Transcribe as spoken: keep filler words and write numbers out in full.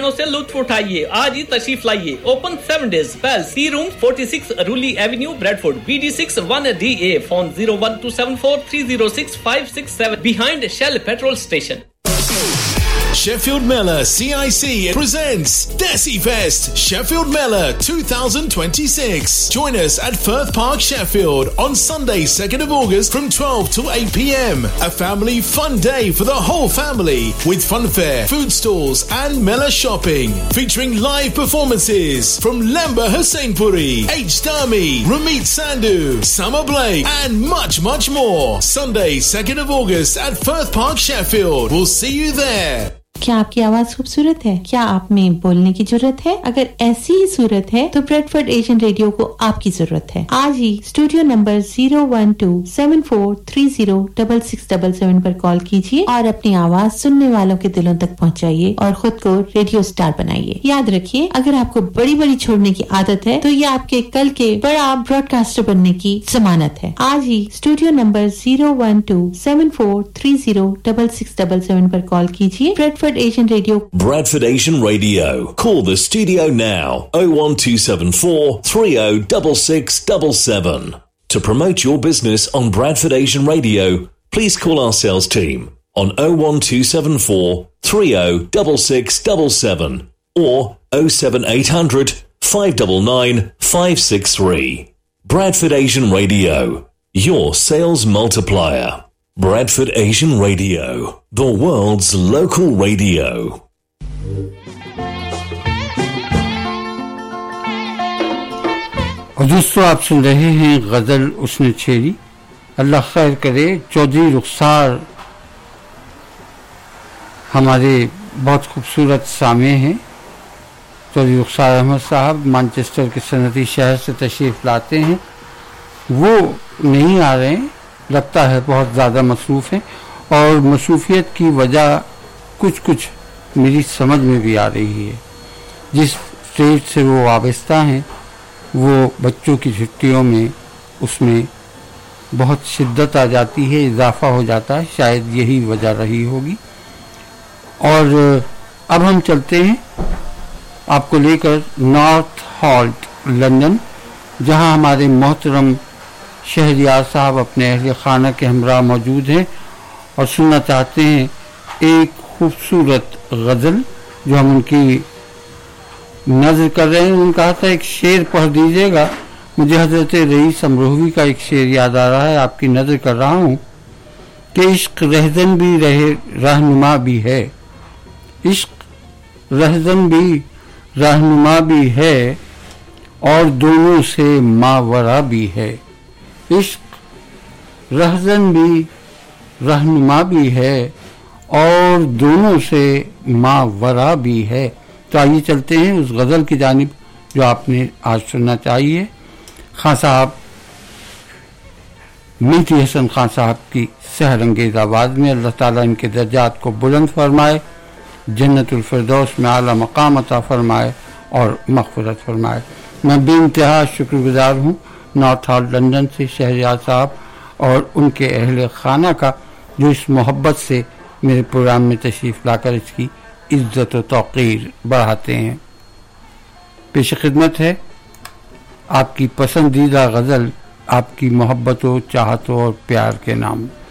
से लुत्फ उठाइए. आज ही तशरीफ लाइए. Open seven days. Pals, Tea Room, forty-six Rulli Avenue, Bradford, B D six one D A. Phone zero one two seven four three zero six five six seven. Behind Shell Petrol Station. Sheffield Mela C I C presents Desi Fest Sheffield Mela twenty twenty-six. Join us at Firth Park, Sheffield on Sunday second of August from twelve to eight p m. A family fun day for the whole family with funfair, food stalls and Mela shopping featuring live performances from Lamba Hussainpuri, H. Dami, Ramit Sandhu, Summer Blake and much much more. Sunday second of August at Firth Park, Sheffield. We'll see you there. क्या आपकी आवाज खूबसूरत है? क्या आप में बोलने की जरूरत है? अगर ऐसी ही सूरत है तो ब्रेडफोर्ड एशियन रेडियो को आपकी जरूरत है. आज ही studio number zero one two seven four three zero six six seven seven पर कॉल कीजिए और अपनी आवाज सुनने वालों के दिलों तक पहुंचाइए और खुद को रेडियो स्टार बनाइए. याद रखिए, अगर आपको बड़ी बड़ी छोड़ने की आदत है तो ये आपके कल के बड़ा ब्रॉडकास्टर बनने की जमानत है. आज ही studio number zero one two seven four three zero six six seven seven पर कॉल कीजिए. Bradford Asian Radio. Bradford Asian Radio. Call the studio now. oh one two seven four three oh six six seven seven. To promote your business on Bradford Asian Radio, please call our sales team on oh one two seven four three oh six six seven seven or oh seven eight hundred five nine nine five six three. Bradford Asian Radio, your sales multiplier. Bradford Asian Radio, the world's local radio. और दोस्तों, आप सुन रहे हैं गजल उसने छेड़ी. अल्लाह खैर करे. चौधरी रुखसार हमारे बहुत खूबसूरत सामे हैं. चौधरी रुखसार अहमद साहब मैनचेस्टर के सनती शहर से तशरीफ़ लाते हैं. वो नहीं आ रहे हैं, लगता है बहुत ज़्यादा मसरूफ़ हैं और मसरूफियत की वजह कुछ कुछ मेरी समझ में भी आ रही है. जिस स्टेज से वो वाबस्ता हैं वो बच्चों की छुट्टियों में उसमें बहुत शिद्दत आ जाती है, इजाफा हो जाता है. शायद यही वजह रही होगी. और अब हम चलते हैं आपको लेकर नॉर्थ हॉल्ट लंदन, जहां हमारे मोहतरम शहरियार साहब अपने अहले खाना के हमरा मौजूद हैं और सुनना चाहते हैं एक खूबसूरत गज़ल जो हम उनकी नज़र कर रहे हैं. उन्होंने कहा था एक शेर पढ़ दीजिएगा. मुझे हज़रत रईस अमरोही का एक शेर याद आ रहा है, आपकी नज़र कर रहा हूँ कि इश्क रहज़न भी रहे रहनुमा भी है. इश्क रहज़न भी रहनुमा भी है और दोनों से मावरा भी है. इश्क रहज़न भी रहनुमा भी है और दोनों से मावरा भी है. तो आइए चलते हैं उस गज़ल की जानिब जो आपने आज सुनना चाहिए. खान साहब, मीठी हसन खान साहब की सहरंगेज़ आवाज़ में. अल्लाह ताला इनके दर्जात को बुलंद फरमाए, जन्नतुल फिरदौस में आला मकाम अता फरमाए और मग़फ़िरत फरमाए. मैं बेइंतहा शुक्रगुज़ार हूँ नॉर्थ हॉल लंदन से शहरियार साहब और उनके अहले खाना का, जो इस मोहब्बत से मेरे प्रोग्राम में तशरीफ़ लाकर इसकी इज्जत व तौक़ीर बढ़ाते हैं. पेश खिदमत है आपकी पसंदीदा गज़ल, आपकी मोहब्बत व चाहत और प्यार के नाम.